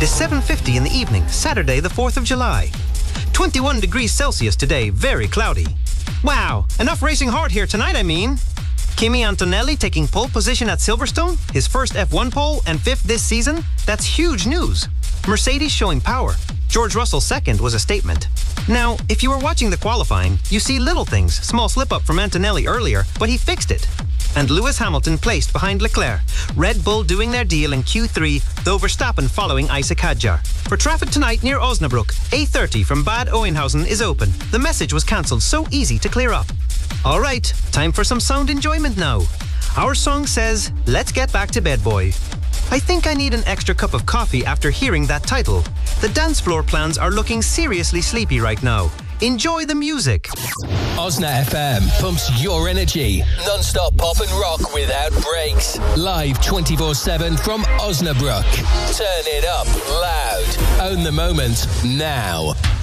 It is 7:50 in the evening, Saturday the 4th of July. 21 degrees Celsius today, very cloudy. Wow, enough racing hard here tonight, I mean. Kimi Antonelli taking pole position at Silverstone, his first F1 pole and 5th this season. That's huge news. Mercedes showing power. George Russell second was a statement. Now, if you were watching the qualifying, you see little things, small slip-up from Antonelli earlier, but he fixed it. And Lewis Hamilton placed behind Leclerc. Red Bull doing their deal in Q3, though Verstappen following Isaac Hadjar. For traffic tonight near Osnabrück, A30 from Bad Oeynhausen is open. The message was cancelled, so easy to clear up. All right, time for some sound enjoyment now. Our song says, "Let's get back to bed, boy." I think I need an extra cup of coffee after hearing that title. The dance floor plans are looking seriously sleepy right now. Enjoy the music. Osna FM pumps your energy. Non-stop pop and rock without breaks. Live 24/7 from Osnabrück. Turn it up loud. Own the moment now.